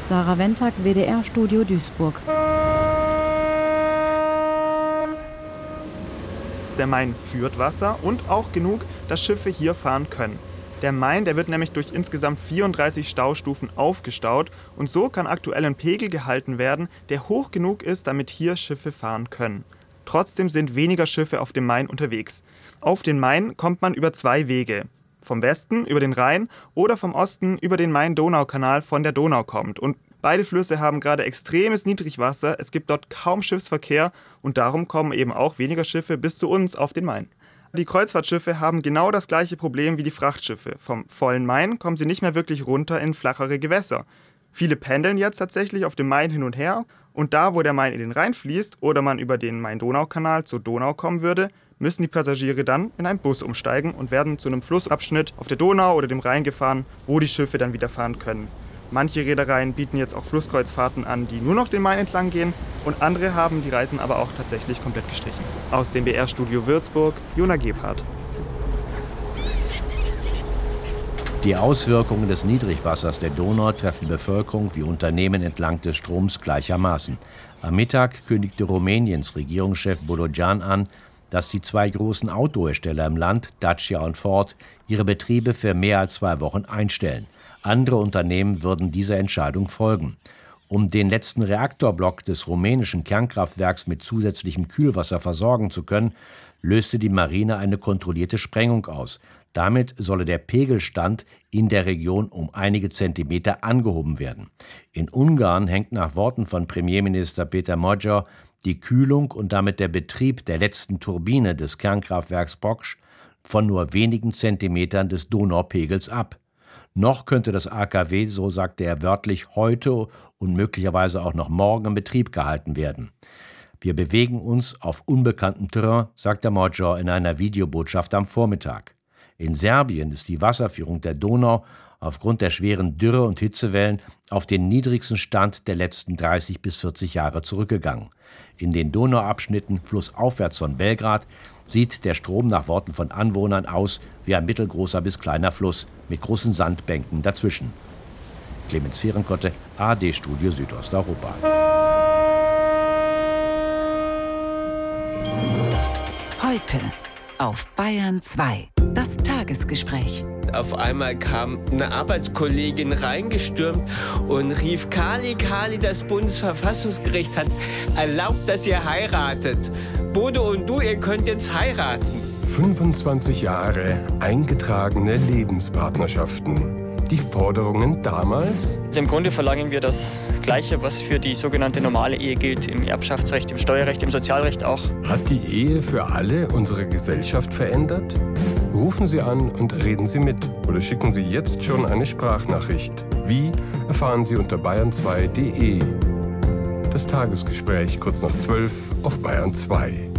Sarah Wentag, WDR Studio Duisburg. Der Main führt Wasser und auch genug, dass Schiffe hier fahren können. Der Main, der wird nämlich durch insgesamt 34 Staustufen aufgestaut und so kann aktuell ein Pegel gehalten werden, der hoch genug ist, damit hier Schiffe fahren können. Trotzdem sind weniger Schiffe auf dem Main unterwegs. Auf den Main kommt man über 2 Wege. Vom Westen über den Rhein oder vom Osten über den Main-Donau-Kanal von der Donau kommt. Und beide Flüsse haben gerade extremes Niedrigwasser, es gibt dort kaum Schiffsverkehr und darum kommen eben auch weniger Schiffe bis zu uns auf den Main. Die Kreuzfahrtschiffe haben genau das gleiche Problem wie die Frachtschiffe. Vom vollen Main kommen sie nicht mehr wirklich runter in flachere Gewässer. Viele pendeln jetzt tatsächlich auf dem Main hin und her und da, wo der Main in den Rhein fließt oder man über den Main-Donau-Kanal zur Donau kommen würde, müssen die Passagiere dann in einen Bus umsteigen und werden zu einem Flussabschnitt auf der Donau oder dem Rhein gefahren, wo die Schiffe dann wieder fahren können. Manche Reedereien bieten jetzt auch Flusskreuzfahrten an, die nur noch den Main entlang gehen und andere haben die Reisen aber auch tatsächlich komplett gestrichen. Aus dem BR-Studio Würzburg, Jona Gebhardt. Die Auswirkungen des Niedrigwassers der Donau treffen Bevölkerung wie Unternehmen entlang des Stroms gleichermaßen. Am Mittag kündigte Rumäniens Regierungschef Bodogan an, dass die 2 großen Autohersteller im Land, Dacia und Ford, ihre Betriebe für mehr als 2 Wochen einstellen. Andere Unternehmen würden dieser Entscheidung folgen. Um den letzten Reaktorblock des rumänischen Kernkraftwerks mit zusätzlichem Kühlwasser versorgen zu können, löste die Marine eine kontrollierte Sprengung aus. Damit solle der Pegelstand in der Region um einige Zentimeter angehoben werden. In Ungarn hängt nach Worten von Premierminister Péter Magyar die Kühlung und damit der Betrieb der letzten Turbine des Kernkraftwerks Poksch von nur wenigen Zentimetern des Donaupegels ab. Noch könnte das AKW, so sagte er wörtlich, heute und möglicherweise auch noch morgen in Betrieb gehalten werden. Wir bewegen uns auf unbekanntem Terrain, sagte Magyar in einer Videobotschaft am Vormittag. In Serbien ist die Wasserführung der Donau aufgrund der schweren Dürre- und Hitzewellen auf den niedrigsten Stand der letzten 30 bis 40 Jahre zurückgegangen. In den Donauabschnitten flussaufwärts von Belgrad sieht der Strom nach Worten von Anwohnern aus wie ein mittelgroßer bis kleiner Fluss mit großen Sandbänken dazwischen. Clemens Fehrenkotte, ARD Studio Südosteuropa. Heute auf Bayern 2. Das Tagesgespräch. Auf einmal kam eine Arbeitskollegin reingestürmt und rief: Kali, Kali, das Bundesverfassungsgericht hat erlaubt, dass ihr heiratet. Bodo und du, ihr könnt jetzt heiraten. 25 Jahre eingetragene Lebenspartnerschaften. Die Forderungen damals? Im Grunde verlangen wir das Gleiche, was für die sogenannte normale Ehe gilt, im Erbschaftsrecht, im Steuerrecht, im Sozialrecht auch. Hat die Ehe für alle unsere Gesellschaft verändert? Rufen Sie an und reden Sie mit. Oder schicken Sie jetzt schon eine Sprachnachricht. Wie, erfahren Sie unter bayern2.de. Das Tagesgespräch kurz nach 12 auf Bayern 2.